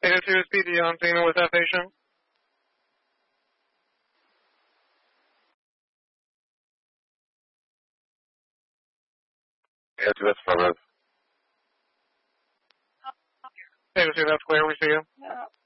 802 is PD on scene with that patient. Yeah, that's affirmative. 802, that's clear. We see you. Yeah.